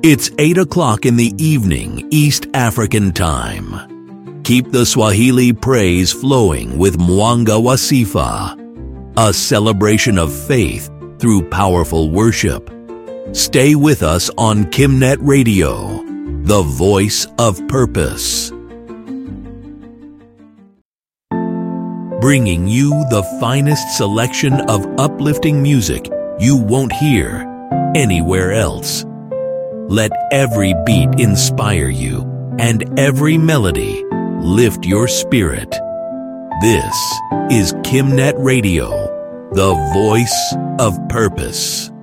It's 8 o'clock in the evening, East African time. Keep the Swahili praise flowing with Mwanga wa Sifa, a celebration of faith through powerful worship. Stay with us on Kimnet Radio, the voice of purpose. Bringing you the finest selection of uplifting music you won't hear anywhere else. Let every beat inspire you and every melody lift your spirit. This is Kimnet Radio, the voice of purpose.